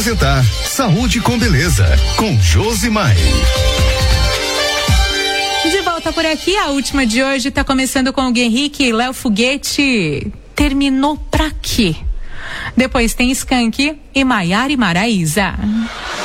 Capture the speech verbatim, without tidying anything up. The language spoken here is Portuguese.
apresentar Saúde com Beleza, com Josimar. De volta por aqui, a última de hoje tá começando com o Henrique e Léo Foguete. Terminou pra quê? Depois tem Skank e Maiara e Maraísa.